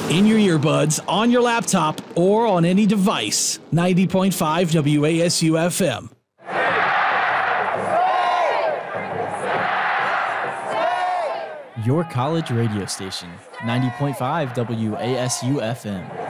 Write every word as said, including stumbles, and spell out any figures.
In your earbuds, on your laptop, or on any device. ninety point five W A S U F M. Your college radio station, ninety point five W A S U F M.